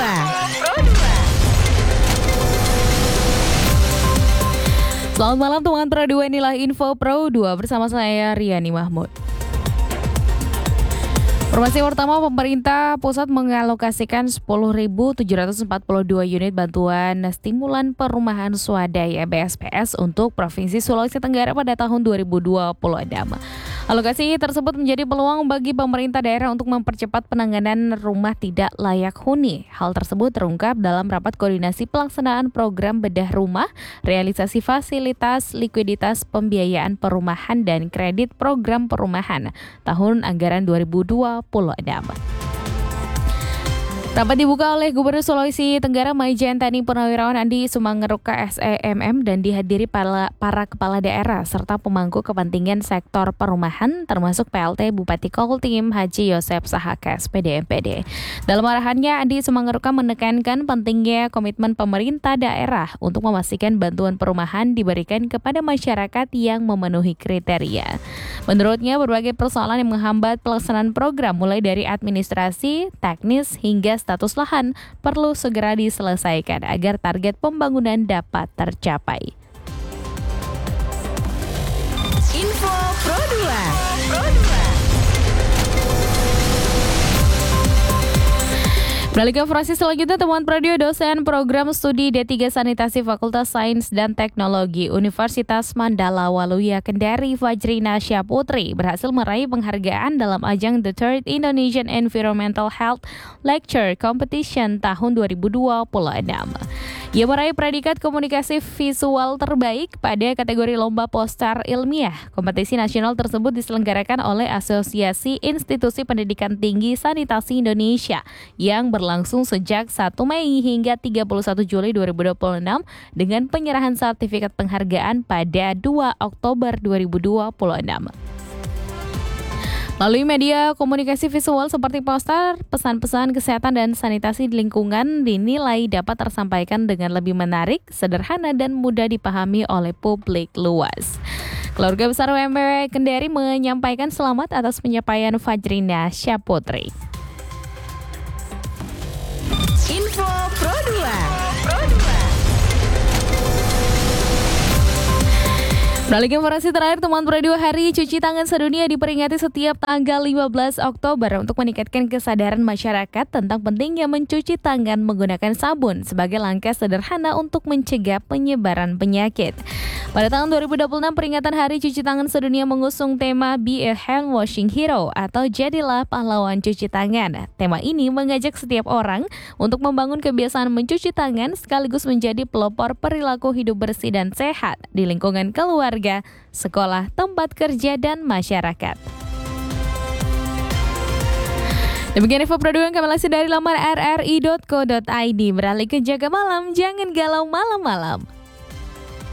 Selamat malam teman Pro 2, inilah Info Pro 2 bersama saya Riani Mahmud. Informasi pertama, pemerintah pusat mengalokasikan 10.742 unit bantuan stimulan perumahan swadaya BSPS untuk Provinsi Sulawesi Tenggara pada tahun 2026. Alokasi tersebut menjadi peluang bagi pemerintah daerah untuk mempercepat penanganan rumah tidak layak huni. Hal tersebut terungkap dalam rapat koordinasi pelaksanaan program bedah rumah, realisasi fasilitas, likuiditas pembiayaan perumahan dan kredit program perumahan tahun anggaran 2026. Rapat dibuka oleh Gubernur Sulawesi Tenggara Maijen Tani Purnawirawan Andi Sumangeruka SEMM dan dihadiri para kepala daerah serta pemangku kepentingan sektor perumahan termasuk PLT Bupati Kaltim Haji Yosep Sahakes PDMPD. Dalam arahannya, Andi Sumangeruka menekankan pentingnya komitmen pemerintah daerah untuk memastikan bantuan perumahan diberikan kepada masyarakat yang memenuhi kriteria. Menurutnya, berbagai persoalan yang menghambat pelaksanaan program mulai dari administrasi, teknis hingga status lahan perlu segera diselesaikan agar target pembangunan dapat tercapai. Info Pro 2. Beralih ke informasi selanjutnya, temuan Pradio, dosen program studi D3 Sanitasi Fakultas Sains dan Teknologi Universitas Mandala Waluya Kendari Fajrina Syaputri berhasil meraih penghargaan dalam ajang The Third Indonesian Environmental Health Lecture Competition tahun 2026. Ia meraih predikat komunikasi visual terbaik pada kategori lomba poster ilmiah. Kompetisi nasional tersebut diselenggarakan oleh Asosiasi Institusi Pendidikan Tinggi Sanitasi Indonesia yang berlangsung sejak 1 Mei hingga 31 Juli 2026 dengan penyerahan sertifikat penghargaan pada 2 Oktober 2026. Melalui media komunikasi visual seperti poster, pesan-pesan kesehatan dan sanitasi di lingkungan dinilai dapat tersampaikan dengan lebih menarik, sederhana, dan mudah dipahami oleh publik luas. Keluarga besar UMW Kendari menyampaikan selamat atas pencapaian Fajrina Syaputri. Info Pro 2. Beralih ke informasi terakhir, teman Pro 2, Hari Cuci Tangan Sedunia diperingati setiap tanggal 15 Oktober untuk meningkatkan kesadaran masyarakat tentang pentingnya mencuci tangan menggunakan sabun sebagai langkah sederhana untuk mencegah penyebaran penyakit. Pada tahun 2026, peringatan Hari Cuci Tangan Sedunia mengusung tema Be a Hand Washing Hero atau Jadilah Pahlawan Cuci Tangan. Tema ini mengajak setiap orang untuk membangun kebiasaan mencuci tangan sekaligus menjadi pelopor perilaku hidup bersih dan sehat di lingkungan keluarga, sekolah, tempat kerja, dan masyarakat. Demikian info Pro 2 yang kami lansir dari laman rri.co.id. Beralih ke Jaga Malam, jangan galau malam-malam.